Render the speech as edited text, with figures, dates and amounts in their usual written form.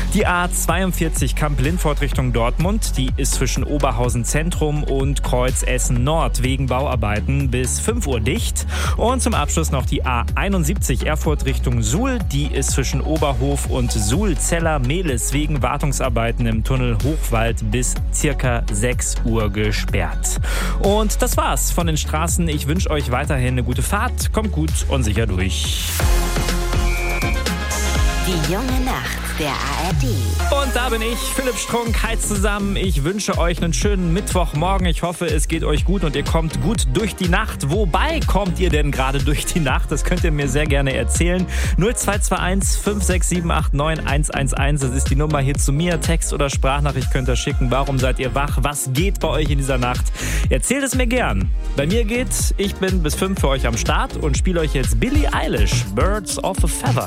Die A42 Kamp-Lindfort Richtung Dortmund, die ist zwischen Oberhausen Zentrum und Kreuz Essen Nord wegen Bauarbeiten bis 5 Uhr dicht. Und zum Abschluss noch die A71 Erfurt Richtung Suhl, die ist zwischen Oberhof und Suhl-Zeller-Mehlis wegen Wartungsarbeiten im Tunnel Hochwald bis circa 6 Uhr gesperrt. Und das war's von den Straßen. Ich wünsche euch weiterhin eine gute Fahrt. Kommt gut und sicher durch. Die junge Nacht der ARD. Und da bin ich, Philipp Strunk. Hi zusammen. Ich wünsche euch einen schönen Mittwochmorgen. Ich hoffe, es geht euch gut und ihr kommt gut durch die Nacht. Wobei kommt ihr denn gerade durch die Nacht? Das könnt ihr mir sehr gerne erzählen. 0221 56789 111. Das ist die Nummer hier zu mir. Text oder Sprachnachricht könnt ihr schicken. Warum seid ihr wach? Was geht bei euch in dieser Nacht? Erzählt es mir gern. Bei mir geht's. Ich bin bis 5 für euch am Start und spiele euch jetzt Billie Eilish, Birds of a Feather.